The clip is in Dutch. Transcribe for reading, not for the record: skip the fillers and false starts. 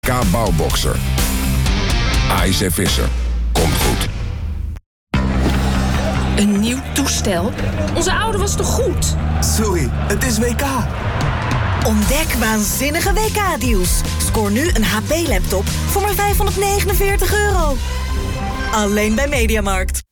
K-Bouwboxer. AIC Visser. Komt goed. Een nieuw toestel? Onze oude was toch goed? Sorry, het is WK. Ontdek waanzinnige WK-deals. Scoor nu een HP-laptop voor maar €549. Alleen bij Mediamarkt.